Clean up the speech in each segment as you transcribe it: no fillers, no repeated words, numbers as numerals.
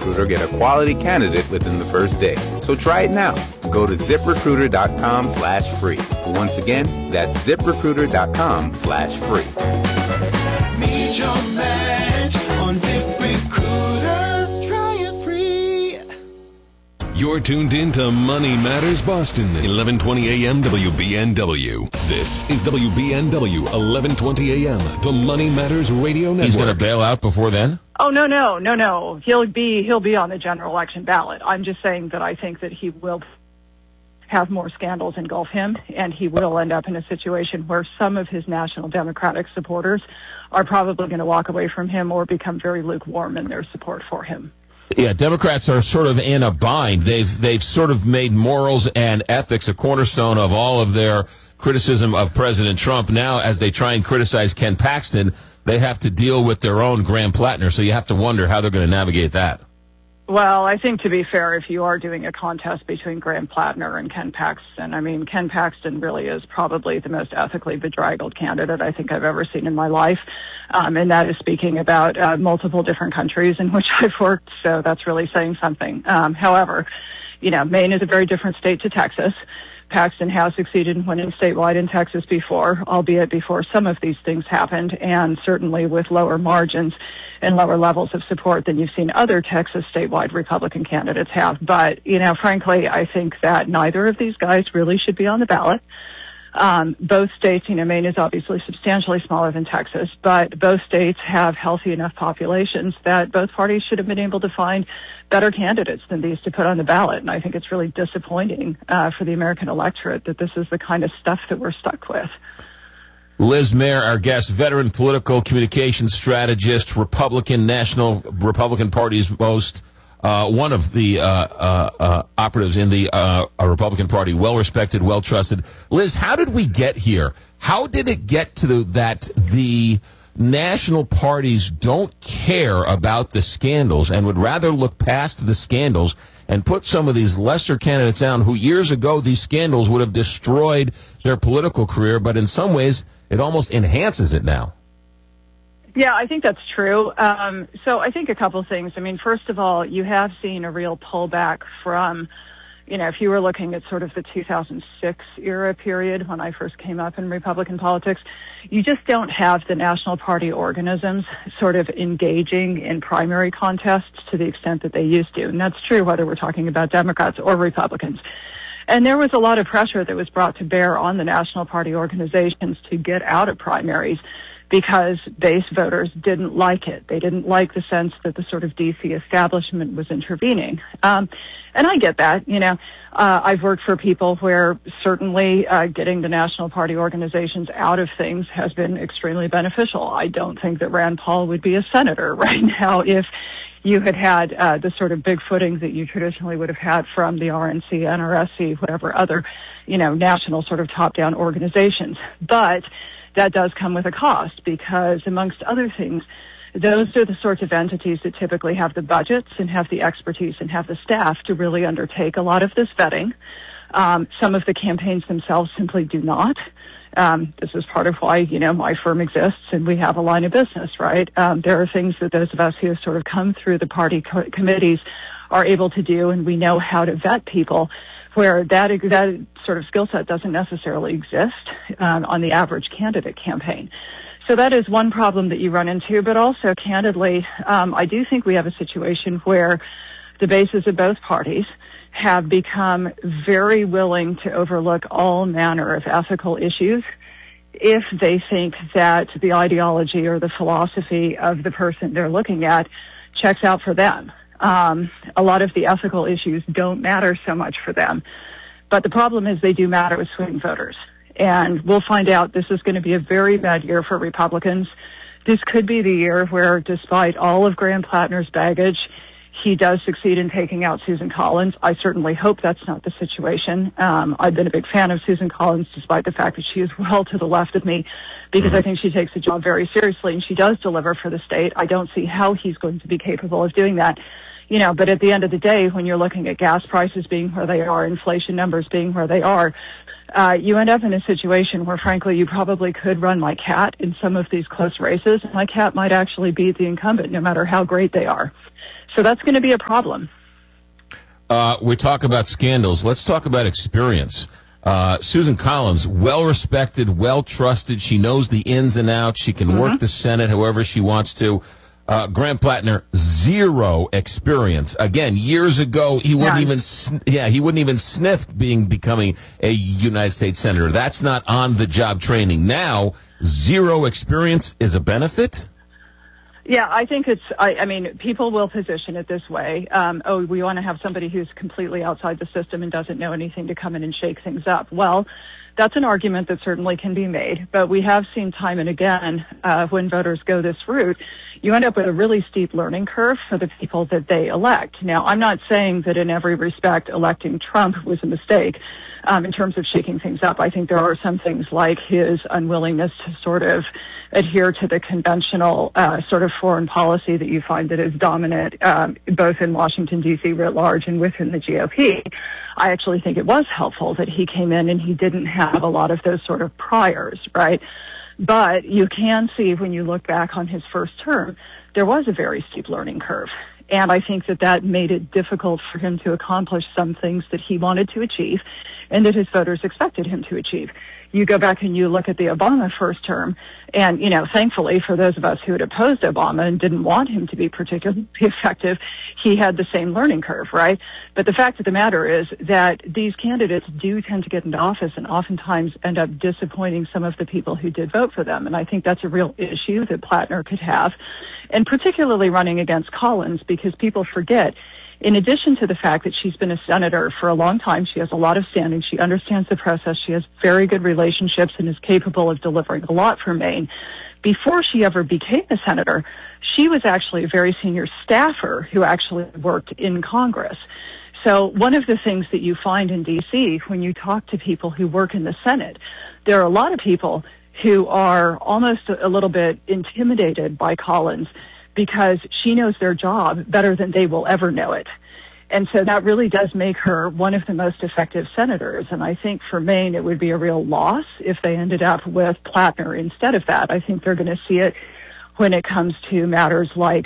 ZipRecruiter, get a quality candidate within the first day. So try it now. Go to ZipRecruiter.com/free. Once again, that's ZipRecruiter.com/free. Meet your match on ZipRecruiter. Try it free. You're tuned in to Money Matters Boston, 1120 AM WBNW. This is WBNW, 1120 AM, the Money Matters Radio Network. He's going to bail out before then? Oh, no. He'll be on the general election ballot. I'm just saying that I think that he will have more scandals engulf him, and he will end up in a situation where some of his national Democratic supporters are probably going to walk away from him or become very lukewarm in their support for him. Yeah, Democrats are sort of in a bind. They've sort of made morals and ethics a cornerstone of all of their criticism of President Trump. Now, as they try and criticize Ken Paxton, they have to deal with their own Graham Plattner, so you have to wonder how they're going to navigate that. Well, I think, to be fair, if you are doing a contest between Graham Plattner and Ken Paxton, I mean, Ken Paxton really is probably the most ethically bedraggled candidate I think I've ever seen in my life. And that is speaking about multiple different countries in which I've worked, so that's really saying something. However, Maine is a very different state to Texas. Paxton has succeeded in winning statewide in Texas before, albeit before some of these things happened, and certainly with lower margins and lower levels of support than you've seen other Texas statewide Republican candidates have. But, frankly, I think that neither of these guys really should be on the ballot. Both states, Maine is obviously substantially smaller than Texas, but both states have healthy enough populations that both parties should have been able to find better candidates than these to put on the ballot. And I think it's really disappointing for the American electorate that this is the kind of stuff that we're stuck with. Liz Mayer, our guest, veteran political communications strategist, National Republican Party's most one of the operatives in the Republican Party, well-respected, well-trusted. Liz, how did we get here? How did it get to that the national parties don't care about the scandals and would rather look past the scandals and put some of these lesser candidates down who years ago these scandals would have destroyed their political career, but in some ways it almost enhances it now? Yeah, I think that's true. So I think a couple things. I mean, first of all, you have seen a real pullback from, if you were looking at sort of the 2006 era period when I first came up in Republican politics, you just don't have the national party organisms sort of engaging in primary contests to the extent that they used to. And that's true whether we're talking about Democrats or Republicans. And there was a lot of pressure that was brought to bear on the national party organizations to get out of primaries because base voters didn't like it. They didn't like the sense that the sort of D.C. establishment was intervening. And I get that. I've worked for people where certainly getting the national party organizations out of things has been extremely beneficial. I don't think that Rand Paul would be a senator right now if you had the sort of big footing that you traditionally would have had from the RNC, NRSC, whatever other, national sort of top-down organizations. But that does come with a cost because, amongst other things, those are the sorts of entities that typically have the budgets and have the expertise and have the staff to really undertake a lot of this vetting. Some of the campaigns themselves simply do not. This is part of why, my firm exists and we have a line of business, right? There are things that those of us who have sort of come through the party committees are able to do, and we know how to vet people where that sort of skill set doesn't necessarily exist on the average candidate campaign. So that is one problem that you run into, but also, candidly, I do think we have a situation where the bases of both parties have become very willing to overlook all manner of ethical issues if they think that the ideology or the philosophy of the person they're looking at checks out for them. A lot of the ethical issues don't matter so much for them. But the problem is they do matter with swing voters. And we'll find out this is going to be a very bad year for Republicans. This could be the year where, despite all of Graham Plattner's baggage, he does succeed in taking out Susan Collins. I certainly hope that's not the situation. I've been a big fan of Susan Collins, despite the fact that she is well to the left of me, because I think she takes the job very seriously and she does deliver for the state. I don't see how he's going to be capable of doing that But at the end of the day, when you're looking at gas prices being where they are, inflation numbers being where they are, you end up in a situation where, frankly, you probably could run like Kat in some of these close races, and like Kat might actually beat the incumbent no matter how great they are. So that's going to be a problem. We talk about scandals. Let's talk about experience. Susan Collins, well-respected, well-trusted. She knows the ins and outs. She can work the Senate however she wants to. Graham Plattner, zero experience. Again, years ago, he wouldn't even sniff becoming a United States Senator. That's not on-the-job training. Now, zero experience is a benefit? Yeah, I think I mean, people will position it this way. We want to have somebody who's completely outside the system and doesn't know anything to come in and shake things up. Well, that's an argument that certainly can be made, but we have seen time and again when voters go this route, you end up with a really steep learning curve for the people that they elect. Now, I'm not saying that in every respect electing Trump was a mistake in terms of shaking things up. I think there are some things like his unwillingness to sort of adhere to the conventional sort of foreign policy that you find that is dominant both in Washington, D.C. writ large and within the GOP. I actually think it was helpful that he came in and he didn't have a lot of those sort of priors, right? But you can see when you look back on his first term, there was a very steep learning curve. And I think that made it difficult for him to accomplish some things that he wanted to achieve and that his voters expected him to achieve. You go back and you look at the Obama first term, and, thankfully for those of us who had opposed Obama and didn't want him to be particularly effective, he had the same learning curve, right? But the fact of the matter is that these candidates do tend to get into office and oftentimes end up disappointing some of the people who did vote for them. And I think that's a real issue that Plattner could have, and particularly running against Collins, because people forget, in addition to the fact that she's been a senator for a long time, she has a lot of standing, she understands the process, she has very good relationships and is capable of delivering a lot for Maine. Before she ever became a senator, she was actually a very senior staffer who actually worked in Congress. So one of the things that you find in D.C. when you talk to people who work in the Senate, there are a lot of people who are almost a little bit intimidated by Collins because she knows their job better than they will ever know it. And so that really does make her one of the most effective senators. And I think for Maine, it would be a real loss if they ended up with Plattner instead of that. I think they're going to see it when it comes to matters like,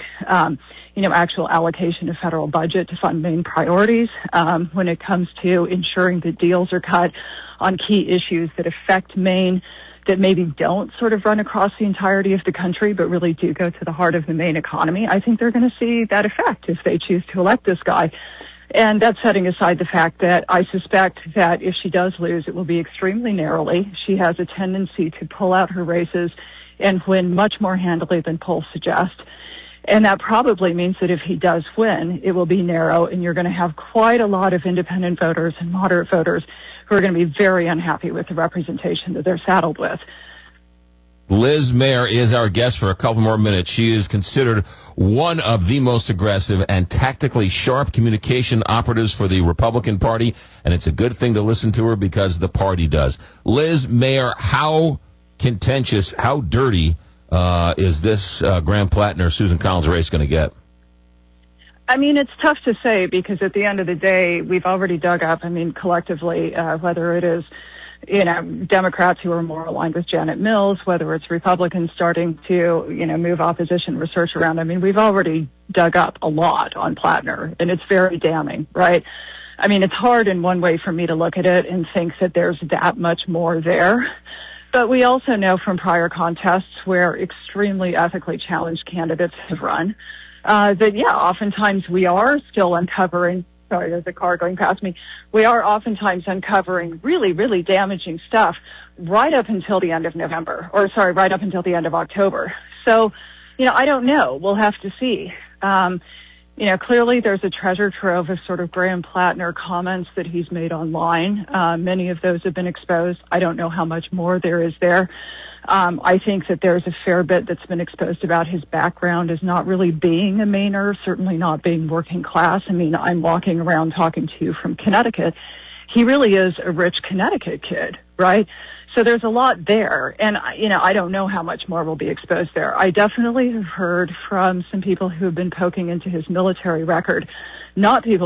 actual allocation of federal budget to fund Maine priorities, when it comes to ensuring that deals are cut on key issues that affect Maine, that maybe don't sort of run across the entirety of the country, but really do go to the heart of the Maine economy. I think they're going to see that effect if they choose to elect this guy. And that's setting aside the fact that I suspect that if she does lose, it will be extremely narrowly. She has a tendency to pull out her races and win much more handily than polls suggest. And that probably means that if he does win, it will be narrow, and you're going to have quite a lot of independent voters and moderate voters who are going to be very unhappy with the representation that they're saddled with. Liz Mayer is our guest for a couple more minutes. She is considered one of the most aggressive and tactically sharp communication operatives for the Republican Party, and it's a good thing to listen to her because the party does. Liz Mayer, how contentious, how dirty is this Graham Plattner, Susan Collins race going to get? I mean, it's tough to say because at the end of the day, we've already dug up, collectively, whether it is, Democrats who are more aligned with Janet Mills, whether it's Republicans starting to, move opposition research around. We've already dug up a lot on Plattner, and it's very damning, right? It's hard in one way for me to look at it and think that there's that much more there. But we also know from prior contests where extremely ethically challenged candidates have run, oftentimes we are still uncovering, sorry, there's a car going past me, we are oftentimes uncovering really, really damaging stuff right up until the end of right up until the end of October. So, I don't know. We'll have to see. Clearly there's a treasure trove of sort of Graham Plattner comments that he's made online. Many of those have been exposed. I don't know how much more there is there. I think that there's a fair bit that's been exposed about his background as not really being a Mainer, certainly not being working class. I'm walking around talking to you from Connecticut. He really is a rich Connecticut kid, right? So there's a lot there, and I don't know how much more will be exposed there. I definitely have heard from some people who have been poking into his military record, not people